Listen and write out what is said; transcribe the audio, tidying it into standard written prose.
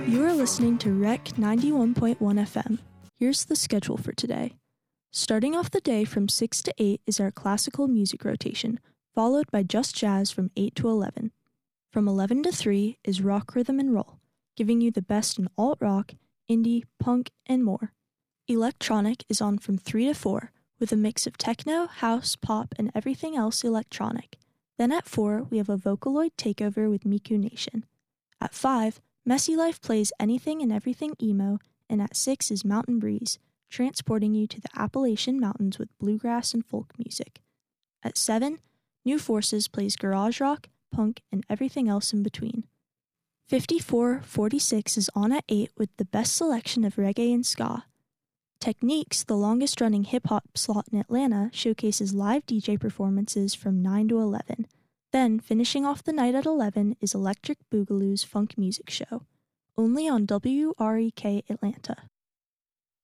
You are listening to Rec 91.1 FM. Here's the schedule for today. Starting off the day from 6 to 8 is our classical music rotation, followed by just jazz from 8 to 11. From 11 to 3 is rock, rhythm, and roll, giving you the best in alt-rock, indie, punk, and more. Electronic is on from 3 to 4, with a mix of techno, house, pop, and everything else electronic. Then at 4, we have a Vocaloid takeover with Miku Nation. At 5, Messy Life plays anything and everything emo, and at 6 is Mountain Breeze, transporting you to the Appalachian Mountains with bluegrass and folk music. At 7, New Forces plays garage rock, punk, and everything else in between. 5446 is on at 8 with the best selection of reggae and ska. Techniques, the longest-running hip-hop slot in Atlanta, showcases live DJ performances from 9 to 11. Then, finishing off the night at 11 is Electric Boogaloo's funk music show, only on WREK Atlanta.